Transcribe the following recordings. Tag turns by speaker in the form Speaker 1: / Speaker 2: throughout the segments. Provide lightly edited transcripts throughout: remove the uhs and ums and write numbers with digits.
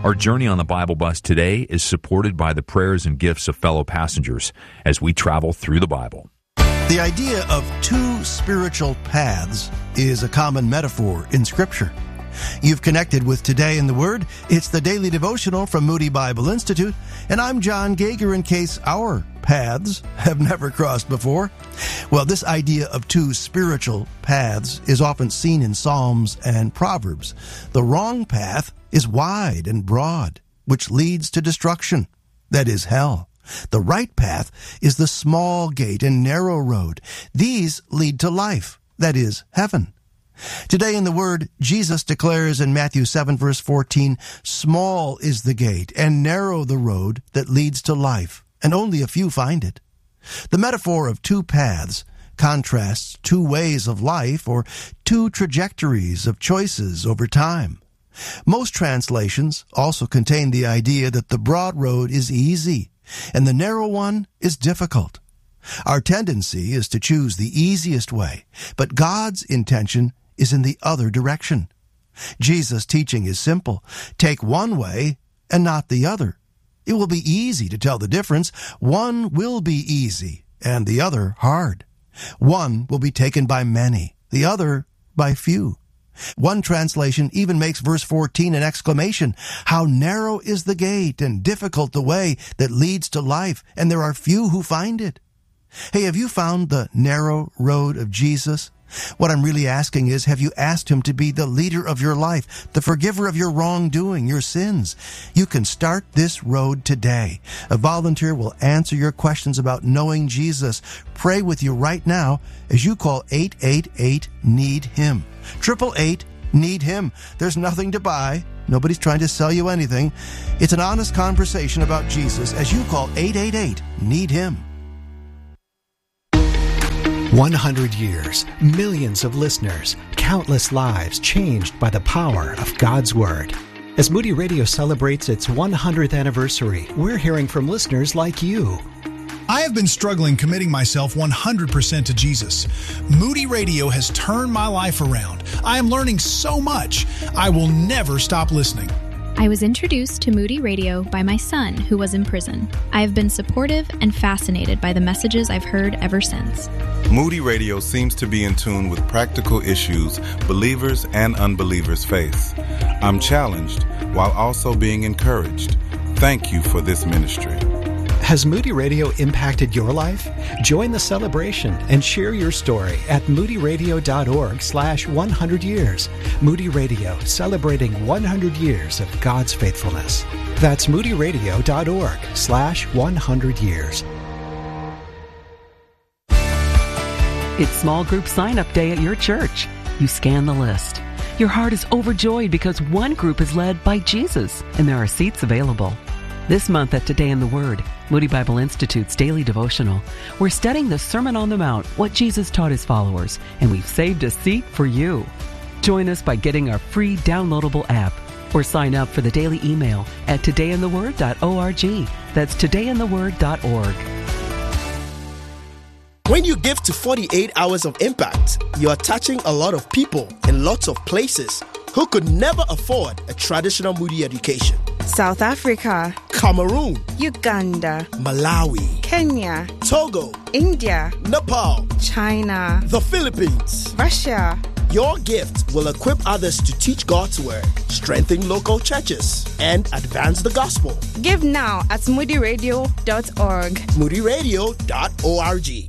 Speaker 1: Our journey on the Bible Bus today is supported by the prayers and gifts of fellow passengers as we travel through the Bible.
Speaker 2: The idea of two spiritual paths is a common metaphor in Scripture. You've connected with Today in the Word. It's the daily devotional from Moody Bible Institute, and I'm John Gager in case our paths have never crossed before. Well, this idea of two spiritual paths is often seen in Psalms and Proverbs. The wrong path is wide and broad, which leads to destruction, that is hell. The right path is the small gate and narrow road. These lead to life, that is heaven. Today in the Word, Jesus declares in Matthew 7 verse 14, "Small is the gate and narrow the road that leads to life, and only a few find it." The metaphor of two paths contrasts two ways of life or two trajectories of choices over time. Most translations also contain the idea that the broad road is easy and the narrow one is difficult. Our tendency is to choose the easiest way, but God's intention is in the other direction. Jesus' teaching is simple. Take one way and not the other. It will be easy to tell the difference. One will be easy and the other hard. One will be taken by many, the other by few. One translation even makes verse 14 an exclamation. How narrow is the gate and difficult the way that leads to life, and there are few who find it. Hey, have you found the narrow road of Jesus? What I'm really asking is, have you asked Him to be the leader of your life, the forgiver of your wrongdoing, your sins? You can start this road today. A volunteer will answer your questions about knowing Jesus. Pray with you right now as you call 888-NEED-HIM. 888-NEED-HIM. There's nothing to buy. Nobody's trying to sell you anything. It's an honest conversation about Jesus as you call 888-NEED-HIM.
Speaker 3: 100 years, millions of listeners, countless lives changed by the power of God's Word. As Moody Radio celebrates its 100th anniversary, we're hearing from listeners like you.
Speaker 4: I have been struggling committing myself 100% to Jesus. Moody Radio has turned my life around. I am learning so much. I will never stop listening.
Speaker 5: I was introduced to Moody Radio by my son, who was in prison. I have been supportive and fascinated by the messages I've heard ever since.
Speaker 6: Moody Radio seems to be in tune with practical issues believers and unbelievers face. I'm challenged while also being encouraged. Thank you for this ministry.
Speaker 3: Has Moody Radio impacted your life? Join the celebration and share your story at moodyradio.org/100 years. Moody Radio, celebrating 100 years of God's faithfulness. That's moodyradio.org/100 years.
Speaker 7: It's small group sign-up day at your church. You scan the list. Your heart is overjoyed because one group is led by Jesus, and there are seats available. This month at Today in the Word, Moody Bible Institute's daily devotional, we're studying the Sermon on the Mount, what Jesus taught His followers, and we've saved a seat for you. Join us by getting our free downloadable app or sign up for the daily email at todayintheword.org. That's todayintheword.org.
Speaker 8: When you give to 48 Hours of Impact, you are touching a lot of people in lots of places who could never afford a traditional Moody education.
Speaker 9: South Africa,
Speaker 8: Cameroon,
Speaker 9: Uganda,
Speaker 8: Malawi,
Speaker 9: Kenya,
Speaker 8: Togo,
Speaker 9: India,
Speaker 8: Nepal,
Speaker 9: China,
Speaker 8: the Philippines,
Speaker 9: Russia.
Speaker 8: Your gift will equip others to teach God's Word, strengthen local churches, and advance the gospel.
Speaker 9: Give now at moodyradio.org.
Speaker 8: moodyradio.org.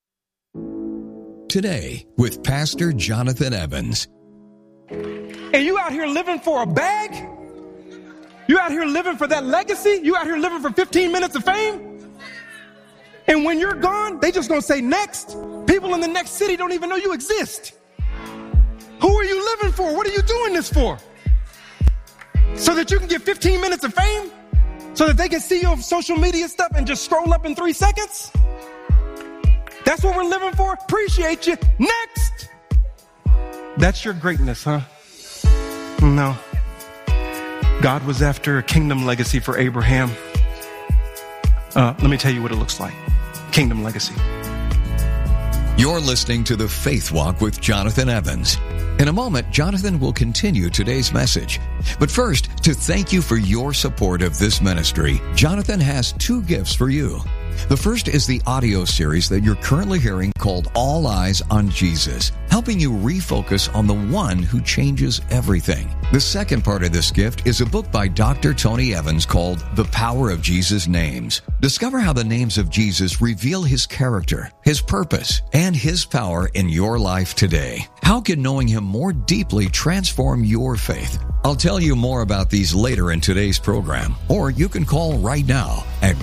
Speaker 10: Today with Pastor Jonathan Evans.
Speaker 11: And you out here living for a bag? You out here living for that legacy? You out here living for 15 minutes of fame? And when you're gone, they just gonna say next. People in the next city don't even know you exist. Who are you living for? What are you doing this for? So that you can get 15 minutes of fame? So that they can see your social media stuff and just scroll up in 3 seconds? That's what we're living for? Appreciate you. Next! That's your greatness, huh? No. God was after a kingdom legacy for Abraham. Let me tell you what it looks like. Kingdom legacy.
Speaker 10: You're listening to The Faith Walk with Jonathan Evans. In a moment, Jonathan will continue today's message. But first, to thank you for your support of this ministry, Jonathan has two gifts for you. The first is the audio series that you're currently hearing called All Eyes on Jesus, helping you refocus on the one who changes everything. The second part of this gift is a book by Dr. Tony Evans called The Power of Jesus' Names. Discover how the names of Jesus reveal his character, his purpose, and his power in your life today. How can knowing him more deeply transform your faith? I'll tell you more about these later in today's program, or you can call right now at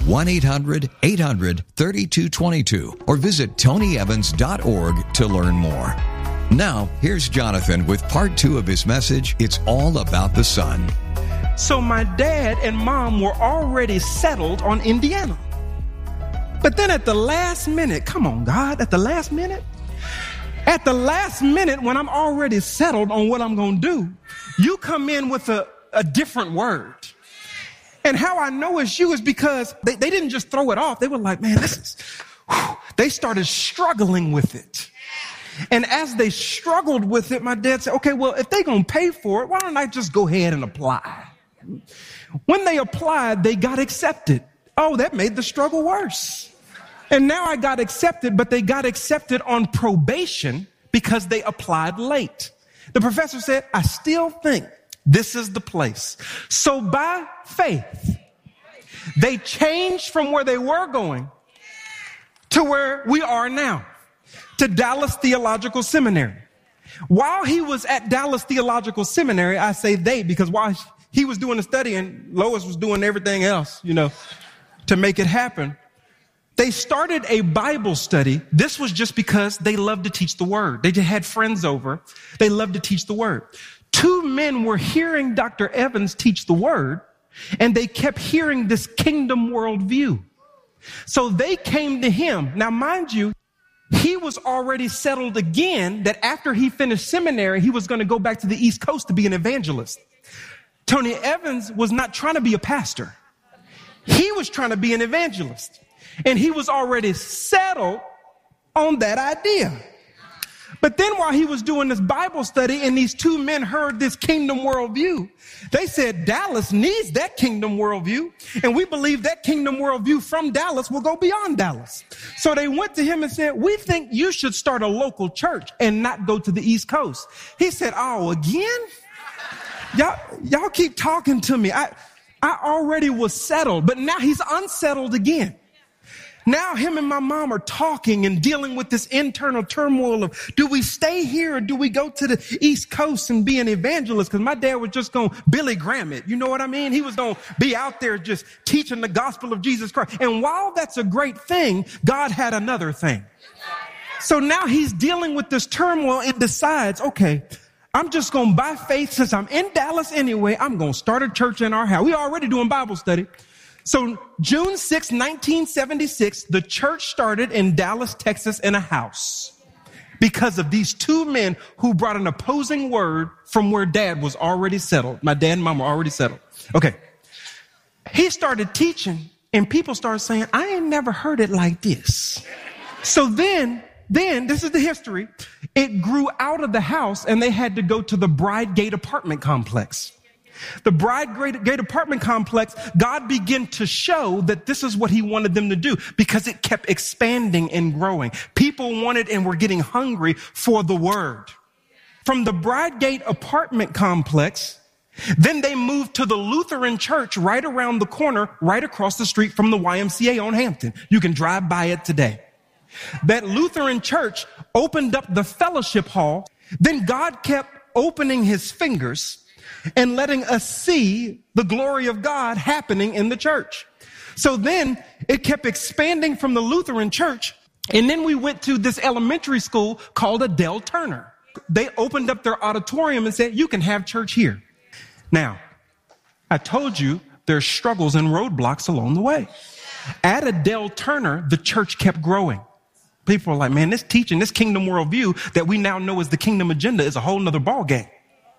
Speaker 10: 1-800-800-3222 or visit tonyevans.org to learn more. Now, here's Jonathan with part 2 of his message, It's All About the Son.
Speaker 11: So my dad and mom were already settled on Indiana. But then at the last minute, come on, God, at the last minute? At the last minute, when I'm already settled on what I'm going to do, you come in with a different word. And how I know it's you is because they didn't just throw it off. They were like, man, they started struggling with it. And as they struggled with it, my dad said, okay, well, if they're going to pay for it, why don't I just go ahead and apply? When they applied, they got accepted. Oh, that made the struggle worse. And now I got accepted, but they got accepted on probation because they applied late. The professor said, I still think this is the place. So by faith, they changed from where they were going to where we are now, to Dallas Theological Seminary. While he was at Dallas Theological Seminary, I say they, because while he was doing the study and Lois was doing everything else, to make it happen, they started a Bible study. This was just because they loved to teach the word. They just had friends over. They loved to teach the word. 2 men were hearing Dr. Evans teach the word, and they kept hearing this kingdom worldview. So they came to him. Now, mind you, he was already settled again that after he finished seminary, he was going to go back to the East Coast to be an evangelist. Tony Evans was not trying to be a pastor. He was trying to be an evangelist. And he was already settled on that idea. But then while he was doing this Bible study and these 2 men heard this kingdom worldview, they said Dallas needs that kingdom worldview. And we believe that kingdom worldview from Dallas will go beyond Dallas. So they went to him and said, we think you should start a local church and not go to the East Coast. He said, oh, again? Y'all keep talking to me. I already was settled, but now he's unsettled again. Now him and my mom are talking and dealing with this internal turmoil of, do we stay here or do we go to the East Coast and be an evangelist? Because my dad was just going to Billy Graham it. You know what I mean? He was going to be out there just teaching the gospel of Jesus Christ. And while that's a great thing, God had another thing. So now he's dealing with this turmoil and decides, okay, I'm just going to, by faith, since I'm in Dallas anyway, I'm going to start a church in our house. We're already doing Bible study. So June 6, 1976, the church started in Dallas, Texas in a house because of these 2 men who brought an opposing word from where dad was already settled. My dad and mom were already settled. Okay. He started teaching and people started saying, I ain't never heard it like this. So then this is the history. It grew out of the house and they had to go to the Bride Gate apartment complex. The Bride Gate apartment complex, God began to show that this is what he wanted them to do because it kept expanding and growing. People wanted and were getting hungry for the word. From the Bride Gate apartment complex, then they moved to the Lutheran church right around the corner, right across the street from the YMCA on Hampton. You can drive by it today. That Lutheran church opened up the fellowship hall. Then God kept opening his fingers and letting us see the glory of God happening in the church. So then it kept expanding from the Lutheran church. And then we went to this elementary school called Adele Turner. They opened up their auditorium and said, you can have church here. Now, I told you there's struggles and roadblocks along the way. At Adele Turner, the church kept growing. People are like, man, this teaching, this kingdom worldview that we now know as the kingdom agenda is a whole nother ballgame.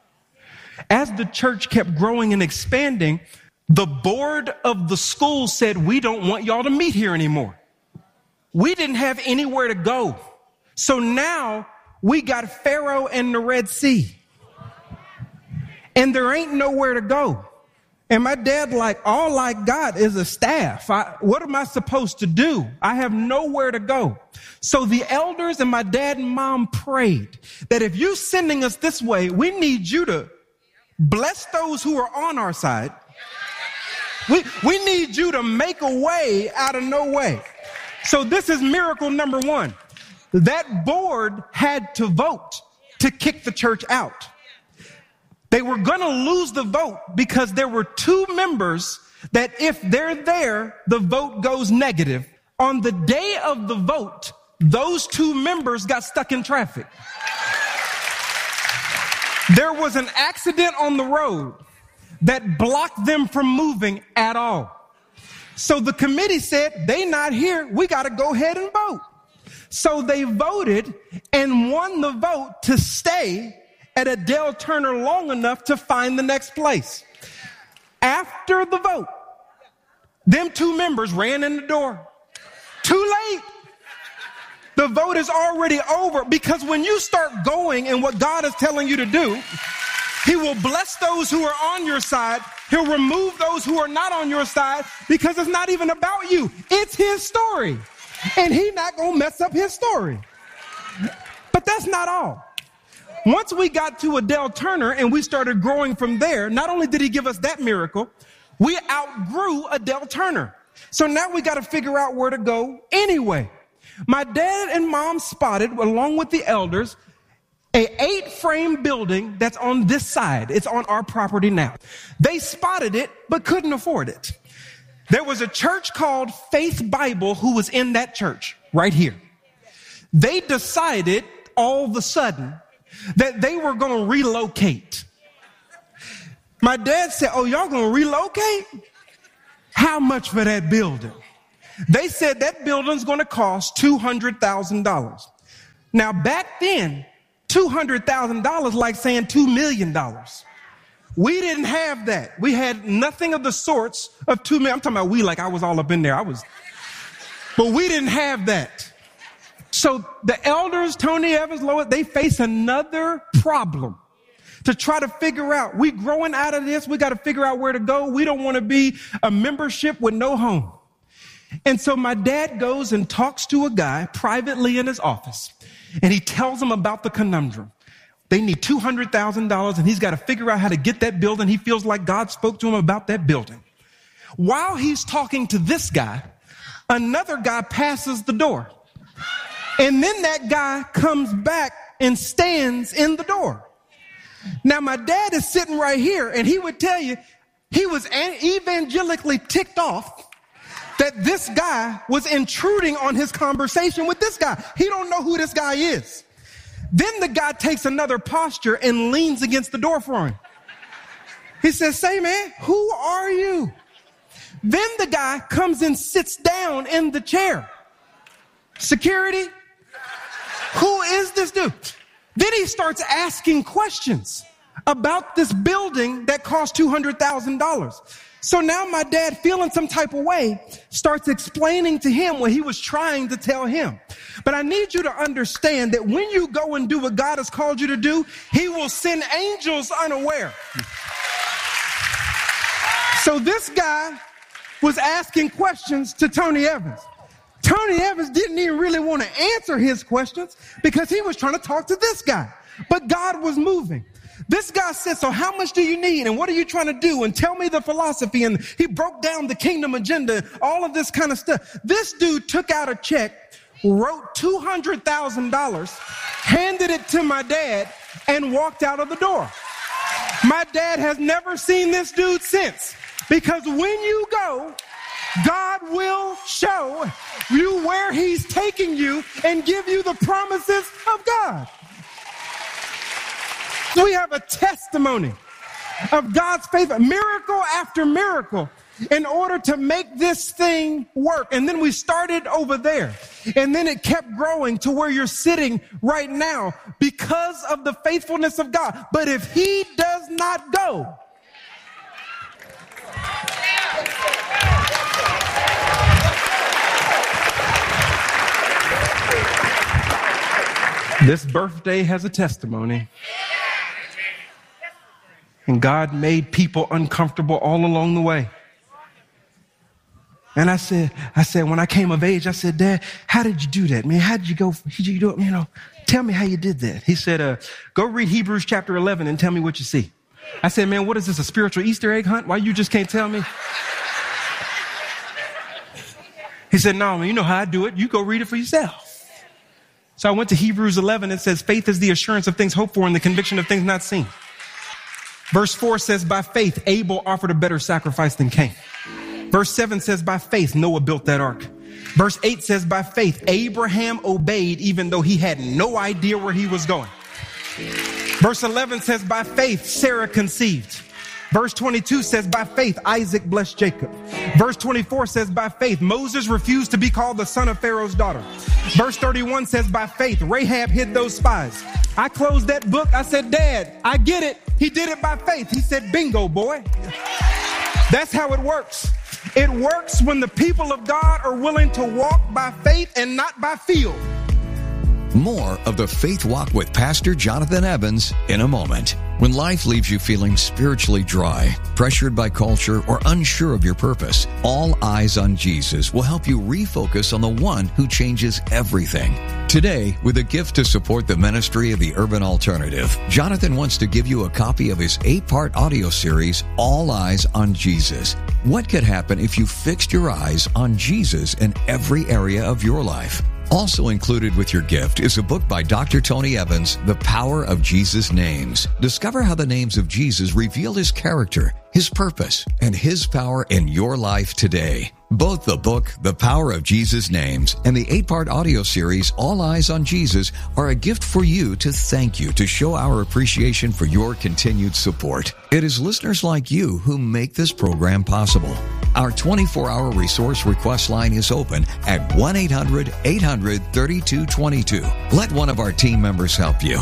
Speaker 11: As the church kept growing and expanding, the board of the school said, we don't want y'all to meet here anymore. We didn't have anywhere to go. So now we got Pharaoh and the Red Sea. And there ain't nowhere to go. And my dad, like, all I got is a staff. What am I supposed to do? I have nowhere to go. So the elders and my dad and mom prayed that if you're sending us this way, we need you to bless those who are on our side. We need you to make a way out of no way. So this is miracle number one. That board had to vote to kick the church out. They were going to lose the vote because there were 2 members that if they're there, the vote goes negative. On the day of the vote, those 2 members got stuck in traffic. There was an accident on the road that blocked them from moving at all. So the committee said, they not here. We got to go ahead and vote. So they voted and won the vote to stay at Adele Turner long enough to find the next place. After the vote, them 2 members ran in the door. Too late. The vote is already over, because when you start going in what God is telling you to do, He will bless those who are on your side. He'll remove those who are not on your side, because it's not even about you. It's His story. And He's not going to mess up His story. But that's not all. Once we got to Adele Turner and we started growing from there, not only did He give us that miracle, we outgrew Adele Turner. So now we got to figure out where to go anyway. My dad and mom spotted, along with the elders, a 8-frame building that's on this side. It's on our property now. They spotted it, but couldn't afford it. There was a church called Faith Bible who was in that church right here. They decided all of a sudden that they were going to relocate. My dad said, oh, y'all going to relocate? How much for that building? They said that building's going to cost $200,000. Now, back then, $200,000 like saying $2 million. We didn't have that. We had nothing of the sorts of $2 million. I'm talking about we, like I was all up in there. But we didn't have that. So the elders, Tony Evans, Lois, they face another problem to try to figure out. We growing out of this. We got to figure out where to go. We don't want to be a membership with no home. And so my dad goes and talks to a guy privately in his office, and he tells him about the conundrum. They need $200,000, and he's got to figure out how to get that building. He feels like God spoke to him about that building. While he's talking to this guy, another guy passes the door. And then that guy comes back and stands in the door. Now, my dad is sitting right here, and he would tell you he was evangelically ticked off that this guy was intruding on his conversation with this guy. He don't know who this guy is. Then the guy takes another posture and leans against the door for him. He says, say, man, who are you? Then the guy comes and sits down in the chair. Security? Who is this dude? Then he starts asking questions about this building that cost $200,000. So now my dad, feeling some type of way, starts explaining to him what he was trying to tell him. But I need you to understand that when you go and do what God has called you to do, He will send angels unaware. So this guy was asking questions to Tony Evans. Tony Evans didn't even really want to answer his questions because he was trying to talk to this guy. But God was moving. This guy said, so how much do you need? And what are you trying to do? And tell me the philosophy. And he broke down the kingdom agenda, all of this kind of stuff. This dude took out a check, wrote $200,000, handed it to my dad, and walked out of the door. My dad has never seen this dude since, because when you go, God will show you where He's taking you and give you the promises of God. So we have a testimony of God's faith, miracle after miracle, in order to make this thing work. And then we started over there, and then it kept growing to where you're sitting right now because of the faithfulness of God. But if He does not go, This birthday has a testimony. And God made people uncomfortable all along the way. And I said, when I came of age, I said, Dad, how did you do that, man? How did you go? Did you do it? Tell me how you did that. He said, go read Hebrews chapter 11 and tell me what you see. I said, man, what is this, a spiritual Easter egg hunt? Why you just can't tell me? He said, no, man, you know how I do it. You go read it for yourself. So I went to Hebrews 11. It says, faith is the assurance of things hoped for and the conviction of things not seen. Verse 4 says, by faith, Abel offered a better sacrifice than Cain. Verse 7 says, by faith, Noah built that ark. Verse 8 says, by faith, Abraham obeyed even though he had no idea where he was going. Verse 11 says, by faith, Sarah conceived. Verse 22 says, by faith, Isaac blessed Jacob. Verse 24 says, by faith, Moses refused to be called the son of Pharaoh's daughter. Verse 31 says, by faith, Rahab hid those spies. I closed that book. I said, Dad, I get it. He did it by faith. He said, bingo, boy. That's how it works. It works when the people of God are willing to walk by faith and not by feel.
Speaker 10: More of the Faith Walk with Pastor Jonathan Evans in a moment. When life leaves you feeling spiritually dry, pressured by culture, or unsure of your purpose, All Eyes on Jesus will help you refocus on the one who changes everything. Today, with a gift to support the ministry of the Urban Alternative, Jonathan wants to give you a copy of his 8-part audio series, All Eyes on Jesus. What could happen if you fixed your eyes on Jesus in every area of your life? Also included with your gift is a book by Dr. Tony Evans, The Power of Jesus' Names. Discover how the names of Jesus reveal his character, his purpose, and his power in your life today. Both the book, The Power of Jesus' Names, and the 8-part audio series, All Eyes on Jesus, are a gift for you to thank you, to show our appreciation for your continued support. It is listeners like you who make this program possible. Our 24-hour resource request line is open at 1-800-800-3222. Let one of our team members help you.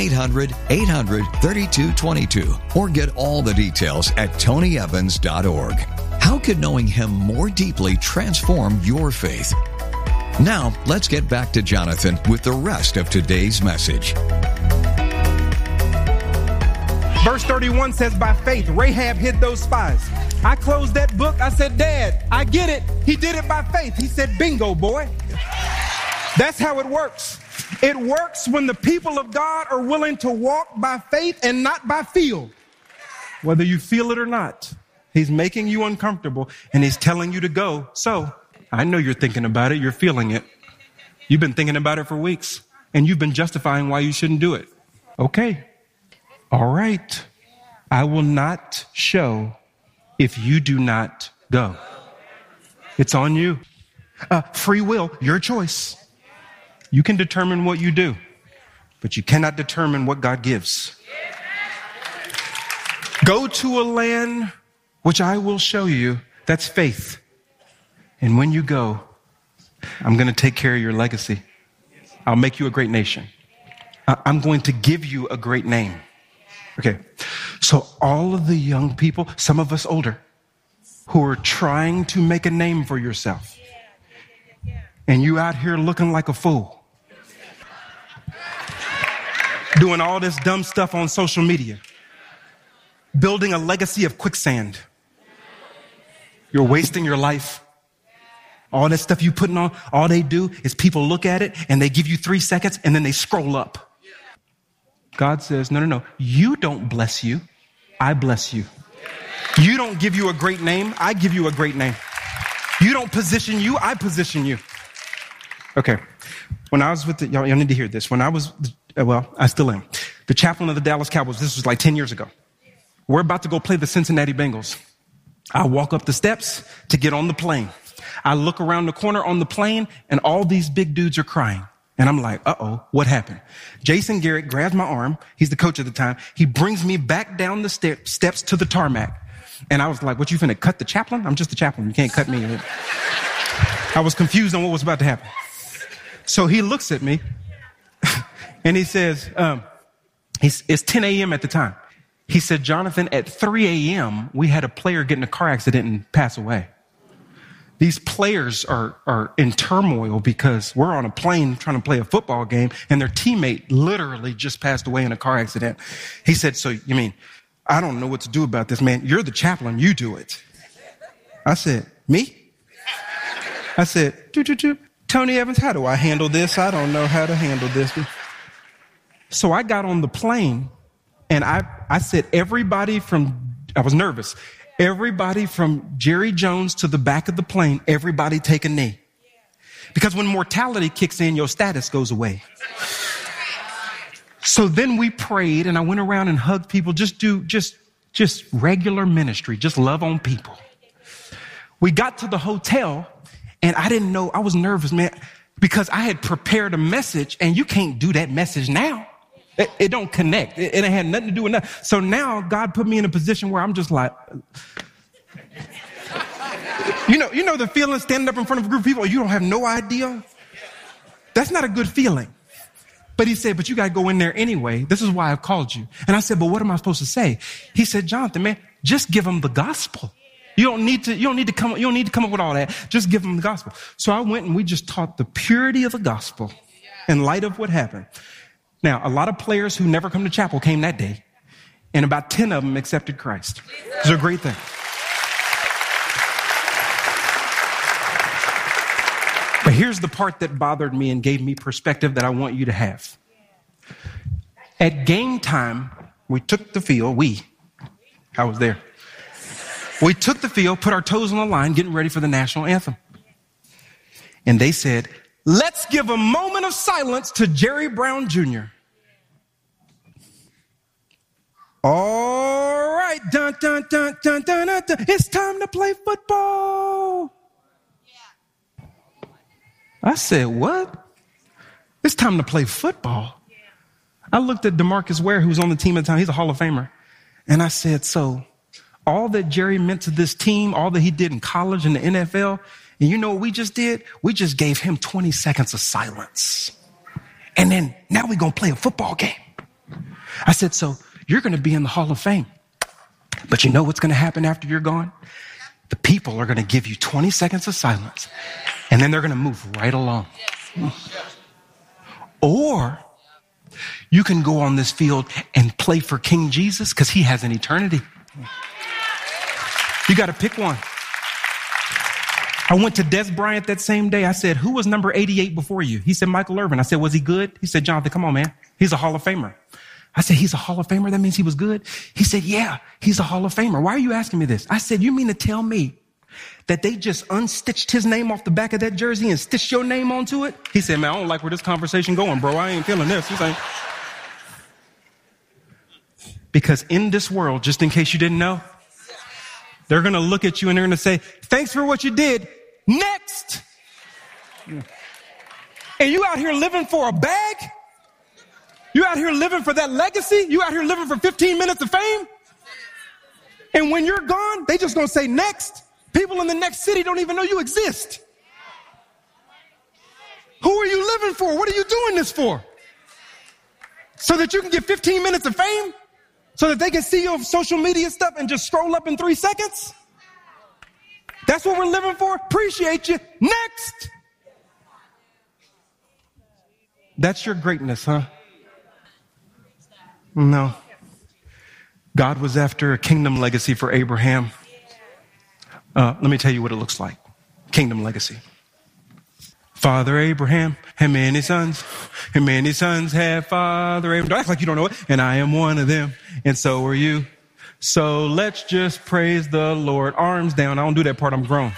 Speaker 10: 1-800-800-3222. Or get all the details at tonyevans.org. How could knowing him more deeply transform your faith? Now, let's get back to Jonathan with the rest of today's message.
Speaker 11: Verse 31 says, by faith, Rahab hid those spies. I closed that book. I said, Dad, I get it. He did it by faith. He said, bingo, boy. That's how it works. It works when the people of God are willing to walk by faith and not by feel. Whether you feel it or not, he's making you uncomfortable and he's telling you to go. So I know you're thinking about it. You're feeling it. You've been thinking about it for weeks and you've been justifying why you shouldn't do it. Okay. All right. I will not show if you do not go. It's on you. Free will, your choice. You can determine what you do, but you cannot determine what God gives. Go to a land which I will show you. That's faith. And when you go, I'm going to take care of your legacy. I'll make you a great nation. I'm going to give you a great name. Okay, so all of the young people, some of us older, who are trying to make a name for yourself, and you out here looking like a fool, doing all this dumb stuff on social media, building a legacy of quicksand. You're wasting your life. All that stuff you putting on, all they do is people look at it and they give you 3 seconds and then they scroll up. God says, no. You don't bless you. I bless you. You don't give you a great name. I give you a great name. You don't position you. I position you. Okay. When I was with y'all need to hear this. When I was, I still am, the chaplain of the Dallas Cowboys, this was like 10 years ago. We're about to go play the Cincinnati Bengals. I walk up the steps to get on the plane. I look around the corner on the plane and all these big dudes are crying. And I'm like, uh-oh, what happened? Jason Garrett grabs my arm. He's the coach at the time. He brings me back down the steps to the tarmac. And I was like, what, you finna cut the chaplain? I'm just the chaplain. You can't cut me. I was confused on what was about to happen. So he looks at me and he says, it's 10 a.m. at the time. He said, Jonathan, at 3 a.m., we had a player get in a car accident and pass away. These players are in turmoil because we're on a plane trying to play a football game and their teammate literally just passed away in a car accident. He said, so you mean, I don't know what to do about this, man. You're the chaplain. You do it. I said, me? I said, Tony Evans, how do I handle this? I don't know how to handle this. So I got on the plane and I said, I was nervous. Everybody from Jerry Jones to the back of the plane, everybody take a knee. Because when mortality kicks in, your status goes away. So then we prayed and I went around and hugged people, just regular ministry, just love on people. We got to the hotel and I didn't know, I was nervous, man, because I had prepared a message and you can't do that message now. It don't connect. It had nothing to do with that. So now God put me in a position where I'm just like, you know the feeling standing up in front of a group of people, you don't have no idea. That's not a good feeling. But he said, but you got to go in there anyway. This is why I've called you. And I said, but what am I supposed to say? He said, Jonathan, man, just give them the gospel. You don't need to come up with all that. Just give them the gospel. So I went and we just taught the purity of the gospel in light of what happened. Now, a lot of players who never come to chapel came that day, and about 10 of them accepted Christ. It's a great thing. But here's the part that bothered me and gave me perspective that I want you to have. At game time, we took the field. I was there. We took the field, put our toes on the line, getting ready for the national anthem. And they said, let's give a moment of silence to Jerry Brown Jr. All right, dun, dun, dun, dun, dun, dun, dun. It's time to play football. I said, what? It's time to play football. I looked at DeMarcus Ware, who was on the team at the time. He's a Hall of Famer. And I said, so all that Jerry meant to this team, all that he did in college and the NFL, and you know what we just did? We just gave him 20 seconds of silence. And then now we're going to play a football game. I said, so you're going to be in the Hall of Fame. But you know what's going to happen after you're gone? The people are going to give you 20 seconds of silence. And then they're going to move right along. Or you can go on this field and play for King Jesus because he has an eternity. You got to pick one. I went to Des Bryant that same day. I said, who was number 88 before you? He said, Michael Irvin. I said, was he good? He said, Jonathan, come on, man. He's a Hall of Famer. I said, he's a Hall of Famer? That means he was good? He said, yeah, he's a Hall of Famer. Why are you asking me this? I said, you mean to tell me that they just unstitched his name off the back of that jersey and stitched your name onto it? He said, man, I don't like where this conversation going, bro. I ain't feeling this. He's like, because in this world, just in case you didn't know, they're going to look at you and they're going to say, thanks for what you did. Next. And you out here living for a bag? You out here living for that legacy? You out here living for 15 minutes of fame? And when you're gone, they just going to say next. People in the next city don't even know you exist. Who are you living for? What are you doing this for? So that you can get 15 minutes of fame? So that they can see your social media stuff and just scroll up in 3 seconds? That's what we're living for? Appreciate you. Next. That's your greatness, huh? No. God was after a kingdom legacy for Abraham. Let me tell you what it looks like. Kingdom legacy. Father Abraham had many sons, and many sons had Father Abraham. Don't act like you don't know it. And I am one of them, and so are you. So let's just praise the Lord. Arms down. I don't do that part. I'm grown.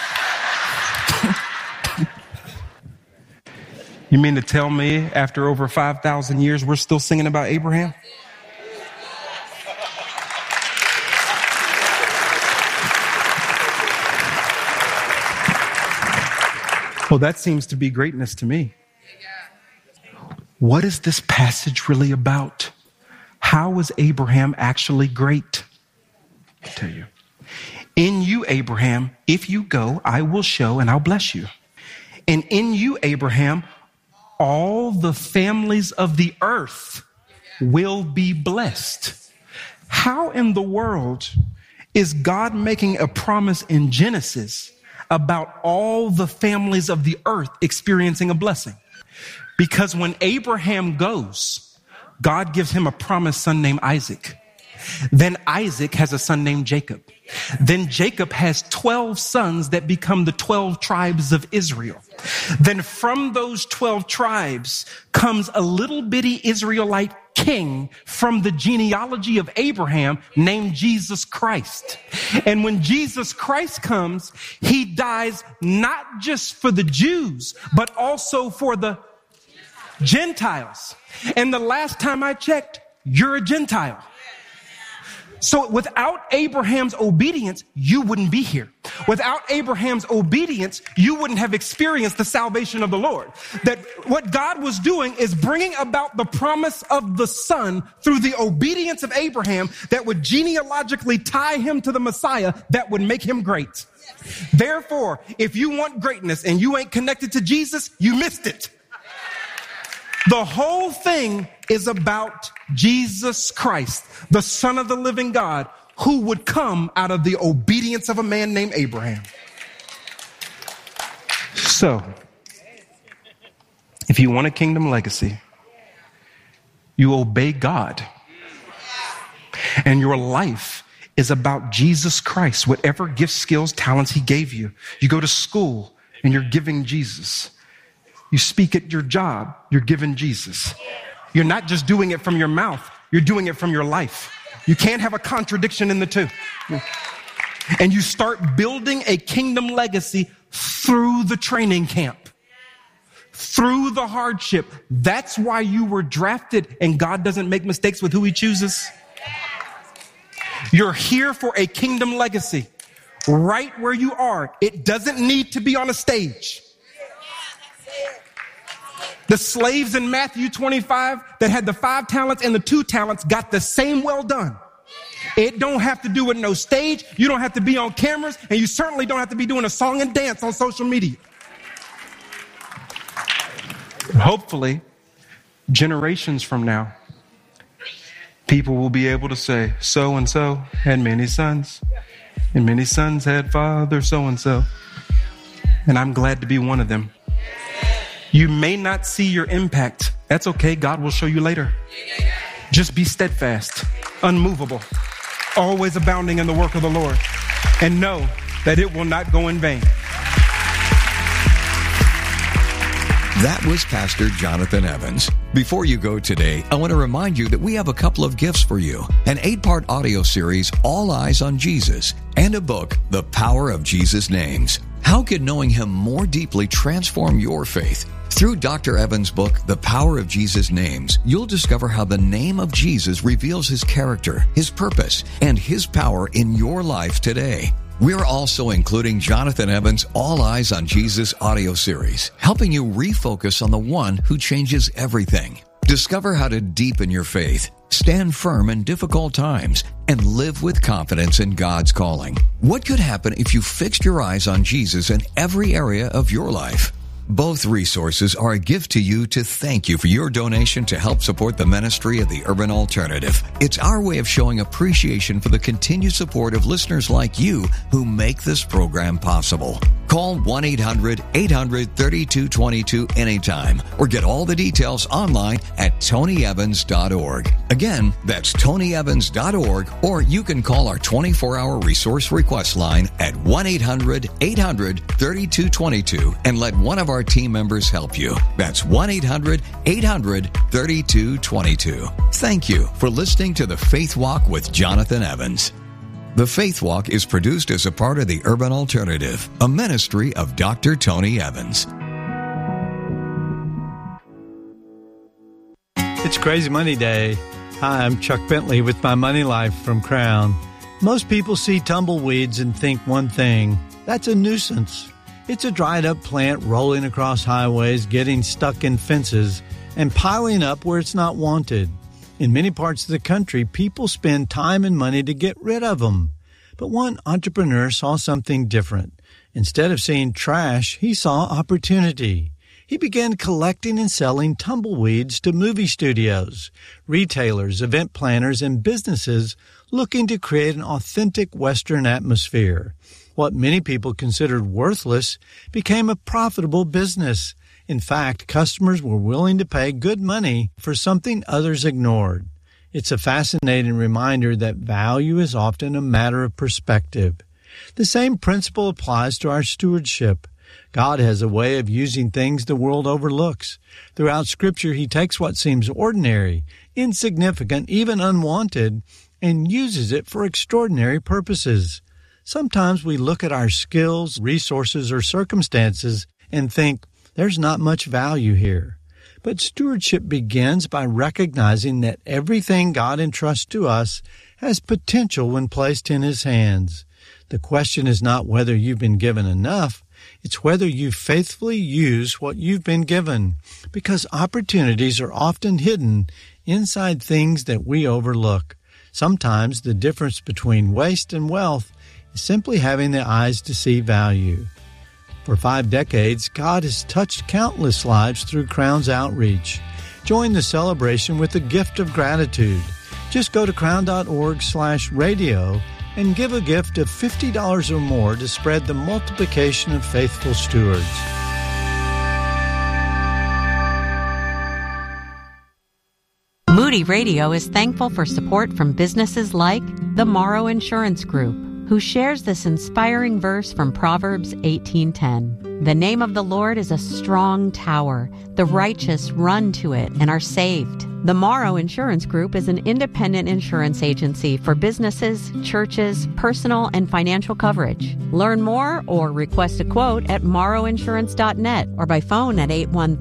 Speaker 11: You mean to tell me after over 5,000 years, we're still singing about Abraham? Well, that seems to be greatness to me. What is this passage really about? How was Abraham actually great? I'll tell you. In you, Abraham, if you go, I will show and I'll bless you. And in you, Abraham, all the families of the earth will be blessed. How in the world is God making a promise in Genesis about all the families of the earth experiencing a blessing. Because when Abraham goes, God gives him a promised son named Isaac. Then Isaac has a son named Jacob. Then Jacob has 12 sons that become the 12 tribes of Israel. Then from those 12 tribes comes a little bitty Israelite king from the genealogy of Abraham named Jesus Christ. And when Jesus Christ comes, he dies not just for the Jews, but also for the Gentiles. And the last time I checked, you're a Gentile. So without Abraham's obedience, you wouldn't be here. Without Abraham's obedience, you wouldn't have experienced the salvation of the Lord. That what God was doing is bringing about the promise of the Son through the obedience of Abraham that would genealogically tie him to the Messiah that would make him great. Therefore, if you want greatness and you ain't connected to Jesus, you missed it. The whole thing is about Jesus Christ, the Son of the living God, who would come out of the obedience of a man named Abraham. So, if you want a kingdom legacy, you obey God. And your life is about Jesus Christ, whatever gifts, skills, talents he gave you. You go to school and you're giving Jesus. You speak at your job, you're giving Jesus. You're not just doing it from your mouth, you're doing it from your life. You can't have a contradiction in the two. And you start building a kingdom legacy through the training camp, through the hardship. That's why you were drafted, and God doesn't make mistakes with who he chooses. You're here for a kingdom legacy right where you are. It doesn't need to be on a stage. The slaves in Matthew 25 that had the 5 talents and the 2 talents got the same well done. It don't have to do with no stage. You don't have to be on cameras, and you certainly don't have to be doing a song and dance on social media. Hopefully, generations from now, people will be able to say, so-and-so had many sons, and many sons had father so-and-so. And I'm glad to be one of them. You may not see your impact. That's okay. God will show you later. Just be steadfast, unmovable, always abounding in the work of the Lord, and know that it will not go in vain.
Speaker 10: That was Pastor Jonathan Evans. Before you go today, I want to remind you that we have a couple of gifts for you. An 8-part audio series, All Eyes on Jesus, and a book, The Power of Jesus' Names. How can knowing him more deeply transform your faith? Through Dr. Evans' book, The Power of Jesus' Names, you'll discover how the name of Jesus reveals his character, his purpose, and his power in your life today. We're also including Jonathan Evans' All Eyes on Jesus audio series, helping you refocus on the one who changes everything. Discover how to deepen your faith, stand firm in difficult times, and live with confidence in God's calling. What could happen if you fixed your eyes on Jesus in every area of your life? Both resources are a gift to you to thank you for your donation to help support the ministry of the Urban Alternative. It's our way of showing appreciation for the continued support of listeners like you who make this program possible. Call 1-800-800-3222 anytime or get all the details online at tonyevans.org. Again, that's tonyevans.org, or you can call our 24-hour resource request line at 1-800-800-3222 and let one of our team members help you. That's 1-800-800-3222. Thank you for listening to The Faith Walk with Jonathan Evans. The Faith Walk is produced as a part of the Urban Alternative, a ministry of Dr. Tony Evans.
Speaker 12: It's Crazy Money Day. Hi, I'm Chuck Bentley with my Money Life from Crown. Most people see tumbleweeds and think one thing: that's a nuisance. It's a dried-up plant rolling across highways, getting stuck in fences, and piling up where it's not wanted. In many parts of the country, people spend time and money to get rid of them. But one entrepreneur saw something different. Instead of seeing trash, he saw opportunity. He began collecting and selling tumbleweeds to movie studios, retailers, event planners, and businesses looking to create an authentic Western atmosphere. What many people considered worthless became a profitable business. In fact, customers were willing to pay good money for something others ignored. It's a fascinating reminder that value is often a matter of perspective. The same principle applies to our stewardship. God has a way of using things the world overlooks. Throughout Scripture, He takes what seems ordinary, insignificant, even unwanted, and uses it for extraordinary purposes. Sometimes we look at our skills, resources, or circumstances and think, there's not much value here. But stewardship begins by recognizing that everything God entrusts to us has potential when placed in His hands. The question is not whether you've been given enough, it's whether you faithfully use what you've been given, because opportunities are often hidden inside things that we overlook. Sometimes the difference between waste and wealth is simply having the eyes to see value. For 5 decades, God has touched countless lives through Crown's outreach. Join the celebration with a gift of gratitude. Just go to crown.org/radio and give a gift of $50 or more to spread the multiplication of faithful stewards.
Speaker 13: Moody Radio is thankful for support from businesses like the Morrow Insurance Group, who shares this inspiring verse from Proverbs 18:10. The name of the Lord is a strong tower. The righteous run to it and are saved. The Morrow Insurance Group is an independent insurance agency for businesses, churches, personal and financial coverage. Learn more or request a quote at morrowinsurance.net or by phone at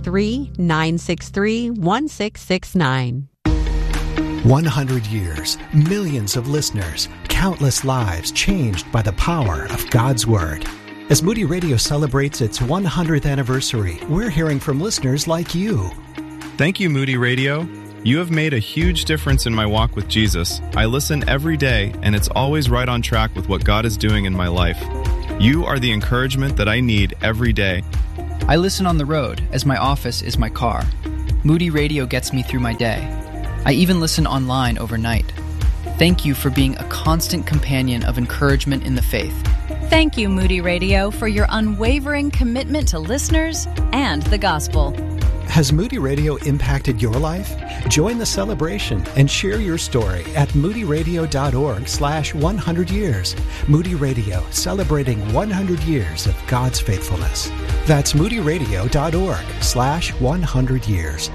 Speaker 13: 813-963-1669.
Speaker 3: 100 years, millions of listeners, countless lives changed by the power of God's Word. As Moody Radio celebrates its 100th anniversary, we're hearing from listeners like you.
Speaker 14: Thank you, Moody Radio. You have made a huge difference in my walk with Jesus. I listen every day, and it's always right on track with what God is doing in my life. You are the encouragement that I need every day.
Speaker 15: I listen on the road, as my office is my car. Moody Radio gets me through my day. I even listen online overnight. Thank you for being a constant companion of encouragement in the faith.
Speaker 16: Thank you, Moody Radio, for your unwavering commitment to listeners and the gospel.
Speaker 3: Has Moody Radio impacted your life? Join the celebration and share your story at moodyradio.org/100 years. Moody Radio, celebrating 100 years of God's faithfulness. That's moodyradio.org/100 years.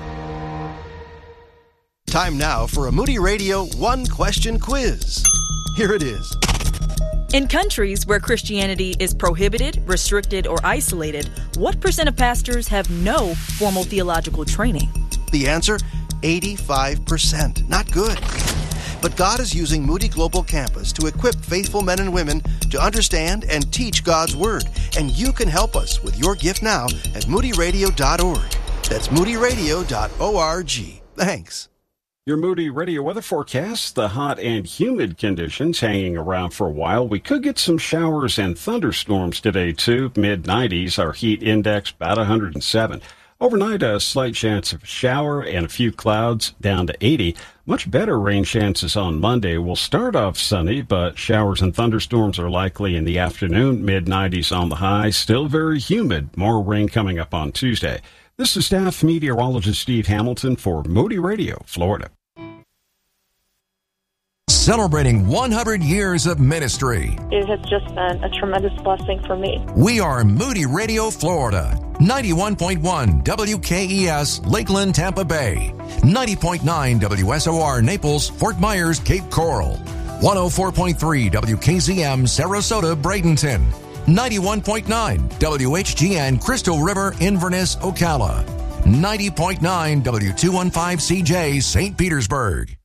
Speaker 2: Time now for a Moody Radio one-question quiz. Here it is.
Speaker 17: In countries where Christianity is prohibited, restricted, or isolated, what % of pastors have no formal theological training?
Speaker 2: The answer, 85%. Not good. But God is using Moody Global Campus to equip faithful men and women to understand and teach God's Word. And you can help us with your gift now at moodyradio.org. That's moodyradio.org. Thanks.
Speaker 18: Your Moody Radio weather forecast, the hot and humid conditions hanging around for a while. We could get some showers and thunderstorms today, too. Mid-90s, our heat index about 107. Overnight, a slight chance of a shower and a few clouds down to 80. Much better rain chances on Monday. We'll start off sunny, but showers and thunderstorms are likely in the afternoon. Mid-90s on the high, still very humid. More rain coming up on Tuesday. This is staff meteorologist Steve Hamilton for Moody Radio, Florida.
Speaker 19: Celebrating 100 years of ministry.
Speaker 20: It has just been a tremendous blessing for me.
Speaker 19: We are Moody Radio, Florida. 91.1 WKES, Lakeland, Tampa Bay. 90.9 WSOR, Naples, Fort Myers, Cape Coral. 104.3 WKZM, Sarasota, Bradenton. 91.9 WHGN, Crystal River, Inverness, Ocala. 90.9 W215CJ, St. Petersburg.